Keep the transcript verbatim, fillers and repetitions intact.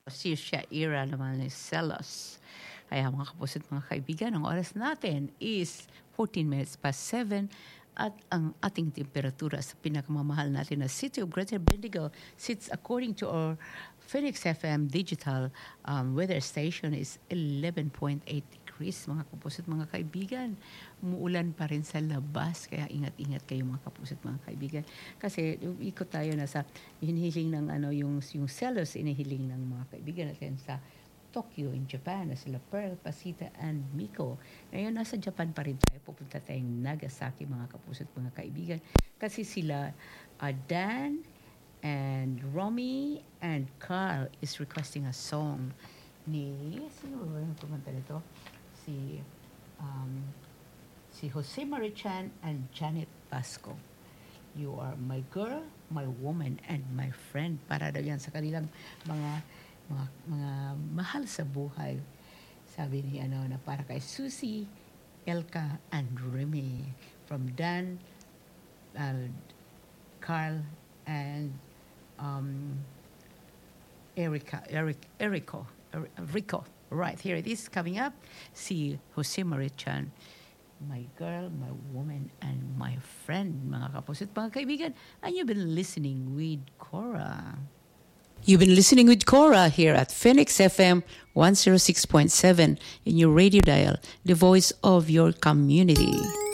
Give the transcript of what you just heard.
Si Shaira naman is Celos. Kaya mga kapuso at mga kaibigan, ang oras natin is fourteen minutes past seven at ang ating temperatura sa pinakamamahal natin na City of Greater Bendigo sits according to our Phoenix F M digital um, weather station is eleven point eight degrees. Mga kapuso at mga kaibigan, umuulan pa rin sa labas kaya ingat-ingat kayo mga kapuso at mga kaibigan. Kasi ikot tayo na sa hinihiling ng ano yung yung Celos, inihiling ng mga kaibigan natin sa Tokyo in Japan na sila Pearl, Pasita, and Miko. Ngayon, nasa Japan pa rin tayo. Pupunta tayong Nagasaki, mga kapuso at mga kaibigan. Kasi sila, uh, Dan and Romy and Carl is requesting a song ni, sino ba yung kumanta nito? Si, um, si Jose Marichan and Janet Pasco. You are my girl, my woman, and my friend. Para daw yan sa kanilang mga mga mga mahal sa buhay. Sabi ni ano na para kay Susie, Elka, and Remy from Dan, uh, Carl, and um, Erica, Eric, Erico, Er- Rico. Right, here it is coming up. Si Jose Marichan, my girl, my woman, and my friend, mga kapuso at mga kaibigan. And you've been listening with Cora. You've been listening with Cora here at Phoenix F M one oh six point seven in your radio dial, the voice of your community.